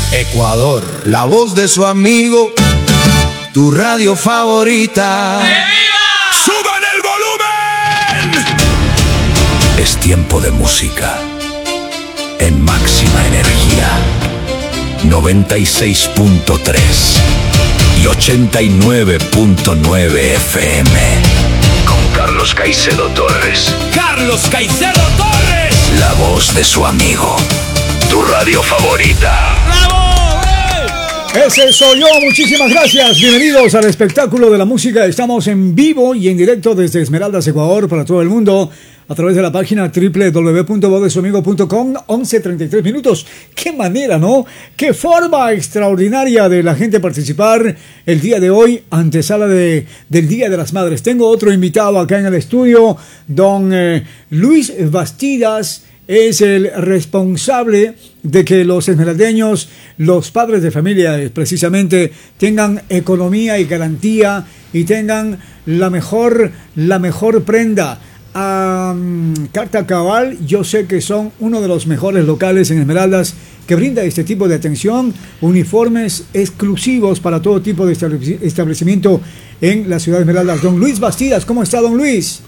Ecuador, la voz de su amigo, tu radio favorita. ¡Suban el volumen! Es tiempo de música en máxima energía. 96.3 y 89.9 FM. Con Carlos Caicedo Torres. ¡Carlos Caicedo Torres! La voz de su amigo, tu radio favorita. ¡Bravo! Ese soy yo, muchísimas gracias. Bienvenidos al espectáculo de la música. Estamos en vivo y en directo desde Esmeraldas, Ecuador, para todo el mundo, a través de la página www.vozdesuamigo.com. 11:33 minutos. Qué manera, ¿no? Qué forma extraordinaria de la gente participar el día de hoy, antesala del Día de las Madres. Tengo otro invitado acá en el estudio, don Luis Bastidas. Es el responsable de que los esmeraldeños, los padres de familia precisamente, tengan economía y garantía y tengan la mejor prenda. Carta Cabal, yo sé que son uno de los mejores locales en Esmeraldas que brinda este tipo de atención, uniformes exclusivos para todo tipo de establecimiento en la ciudad de Esmeraldas. Don Luis Bastidas, ¿cómo está, don Luis?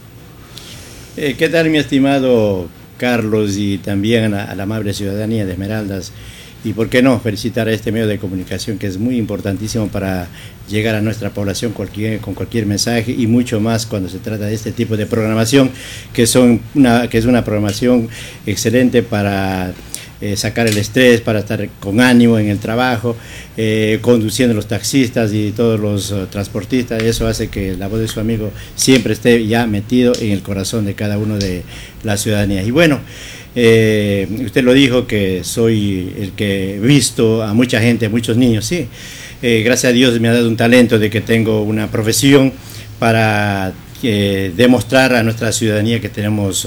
¿Qué tal, mi estimado Carlos, y también a la amable ciudadanía de Esmeraldas? Y por qué no felicitar a este medio de comunicación, que es muy importantísimo para llegar a nuestra población con cualquier mensaje, y mucho más cuando se trata de este tipo de programación, que es una programación excelente para sacar el estrés, para estar con ánimo en el trabajo, conduciendo los taxistas y todos los transportistas. Eso hace que la voz de su amigo siempre esté ya metido en el corazón de cada uno de la ciudadanía. Y bueno, usted lo dijo, que soy el que he visto a mucha gente, muchos niños, sí. Gracias a Dios me ha dado un talento de que tengo una profesión para demostrar a nuestra ciudadanía que tenemos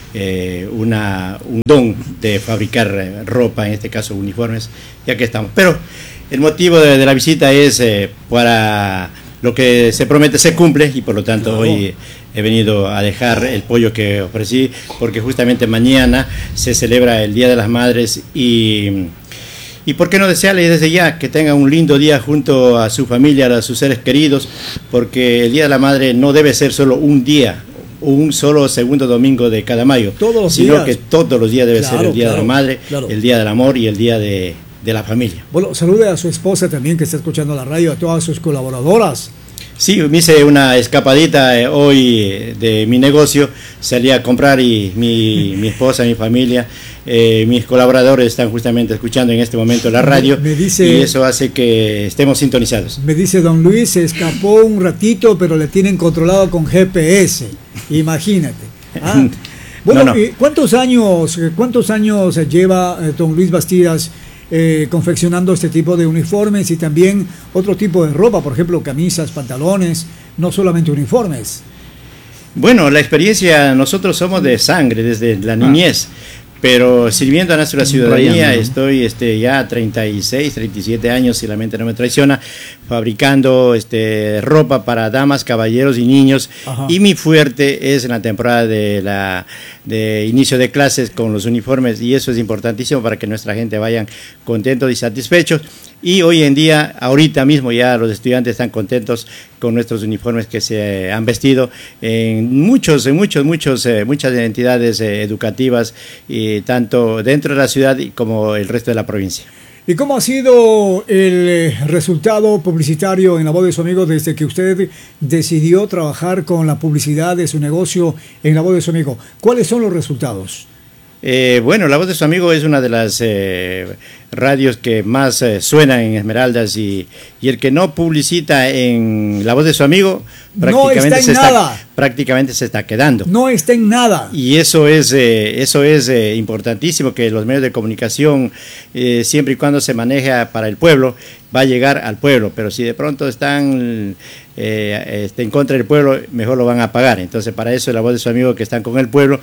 un don de fabricar ropa, en este caso uniformes, ya que estamos. Pero el motivo de la visita es para lo que se promete se cumple, y por lo tanto hoy he venido a dejar el pollo que ofrecí, porque justamente mañana se celebra el Día de las Madres, y por qué no desearle desde ya que tenga un lindo día junto a su familia, a sus seres queridos, porque el Día de la Madre no debe ser solo un día, un solo segundo domingo de cada mayo, sino que todos los días debe ser el Día de la Madre, el Día del Amor y el Día de la familia. Bueno, salude a su esposa también, que está escuchando la radio, a todas sus colaboradoras. Sí, me hice una escapadita hoy de mi negocio, salí a comprar, y mi esposa, mi familia, mis colaboradores están justamente escuchando en este momento la radio, y eso hace que estemos sintonizados. Me dice don Luis, se escapó un ratito, pero le tienen controlado con GPS, imagínate. Bueno, no. ¿Cuántos años lleva don Luis Bastidas confeccionando este tipo de uniformes y también otro tipo de ropa, por ejemplo, camisas, pantalones, no solamente uniformes? Bueno, la experiencia, nosotros somos de sangre desde la niñez, pero sirviendo a nuestra ciudadanía, estoy ya 36, 37 años, si la mente no me traiciona, fabricando ropa para damas, caballeros y niños. Ajá. Y mi fuerte es en la temporada de inicio de clases con los uniformes, y eso es importantísimo para que nuestra gente vayan contentos y satisfechos. Y hoy en día, ahorita mismo, ya los estudiantes están contentos con nuestros uniformes que se han vestido en muchas entidades educativas, y tanto dentro de la ciudad como el resto de la provincia. ¿Y cómo ha sido el resultado publicitario en la voz de su amigo desde que usted decidió trabajar con la publicidad de su negocio en la voz de su amigo? ¿Cuáles son los resultados? Bueno, la voz de su amigo es una de las radios que más suenan en Esmeraldas, y el que no publicita en la voz de su amigo prácticamente se está quedando. No está en nada. Y eso es importantísimo, que los medios de comunicación, siempre y cuando se maneja para el pueblo, va a llegar al pueblo, pero si de pronto están en contra del pueblo, mejor lo van a apagar. Entonces, para eso es la voz de su amigo, que están con el pueblo,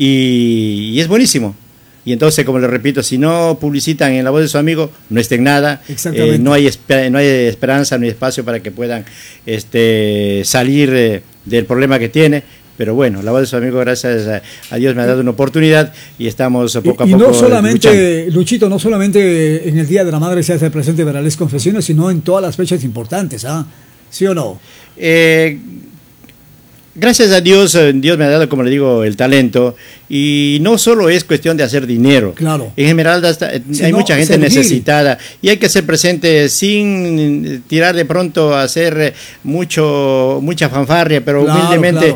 y es buenísimo. Y entonces, como le repito, si no publicitan en la voz de su amigo, no está en nada. No hay esperanza, no hay espacio para que puedan salir del problema que tiene. Pero bueno, la voz de su amigo, gracias a Dios me ha dado una oportunidad y estamos poco a y poco no solamente, luchando. Luchito, no solamente en el Día de la Madre se hace presente Verales Confesiones, sino en todas las fechas importantes, ¿ah? ¿Sí o no? Gracias a Dios, Dios me ha dado, como le digo, el talento, y no solo es cuestión de hacer dinero. Claro. En Esmeraldas hay mucha gente necesitada y hay que ser presente sin tirar de pronto a hacer mucha fanfarria, pero humildemente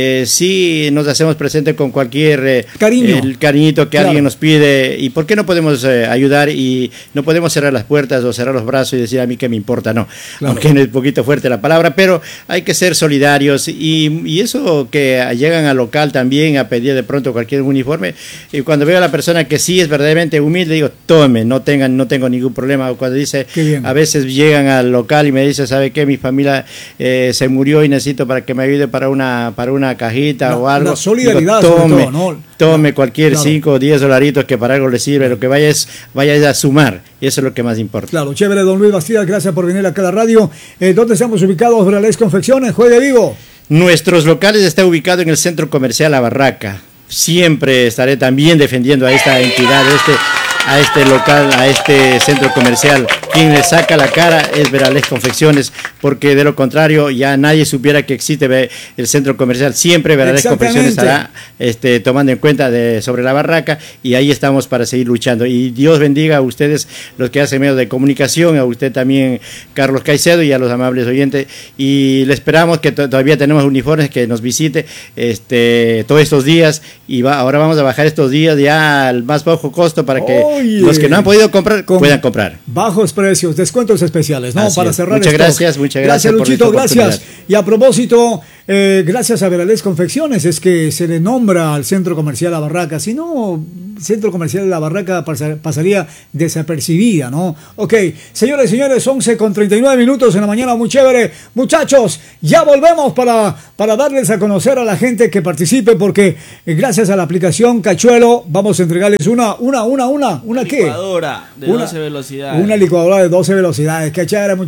sí nos hacemos presente con cualquier el cariñito que alguien nos pide. ¿Y por qué no podemos ayudar y no podemos cerrar las puertas o cerrar los brazos y decir a mí qué me importa? No, aunque es un poquito fuerte la palabra, pero hay que ser solidarios y eso que llegan al local también a pedir de pronto cualquier uniforme, y cuando veo a la persona que sí es verdaderamente humilde, digo, tome, no tengo ningún problema. O cuando dice, a veces llegan al local y me dice, ¿sabe qué? Mi familia se murió y necesito para que me ayude para una cajita o algo. La solidaridad, digo, tome, todo, ¿no? Tome cualquier 5 o 10 dolaritos que para algo le sirve, lo que vaya es a sumar, y eso es lo que más importa. Claro, chévere, don Luis Bastidas, gracias por venir acá a la radio. ¿Dónde estamos ubicados, Verales Confecciones? Juegue vivo. Nuestros locales están ubicados en el Centro Comercial La Barraca. Siempre estaré también defendiendo a esta entidad, a este local, a este centro comercial. Quien le saca la cara es Verales Confecciones, porque de lo contrario ya nadie supiera que existe el centro comercial. Siempre Verales Confecciones estará tomando en cuenta sobre La Barraca, y ahí estamos para seguir luchando. Y Dios bendiga a ustedes, los que hacen medios de comunicación, a usted también, Carlos Caicedo, y a los amables oyentes. Y le esperamos, que todavía tenemos uniformes, que nos visite todos estos días, y ahora vamos a bajar estos días ya al más bajo costo para que los que no han podido comprar puedan comprar. Bajos precios, descuentos especiales, ¿no? Así para es. cerrar Muchas stock. gracias, muchas gracias. Luchito, gracias. Y a propósito, gracias a Verales Confecciones es que se le nombra al Centro Comercial La Barraca. Si no, Centro Comercial La Barraca pasaría desapercibida, ¿no? Ok, señores, 11:39 en la mañana, muy chévere. Muchachos, ya volvemos para darles a conocer a la gente que participe, porque gracias a la aplicación Cachuelo vamos a entregarles una ¿qué? Licuadora de 12 velocidades. Una licuadora de 12 velocidades. Qué chévere, muchachos.